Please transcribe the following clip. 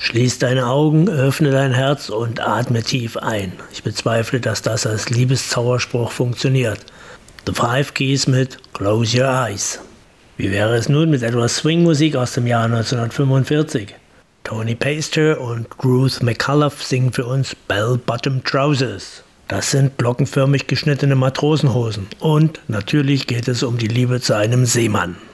Schließ deine Augen, öffne dein Herz und atme tief ein. Ich bezweifle, dass das als Liebeszauberspruch funktioniert. The Five Keys mit Close Your Eyes. Wie wäre es nun mit etwas Swing-Musik aus dem Jahr 1945? Tony Pastor und Ruth McCullough singen für uns Bell-Bottom Trousers. Das sind glockenförmig geschnittene Matrosenhosen. Und natürlich geht es um die Liebe zu einem Seemann.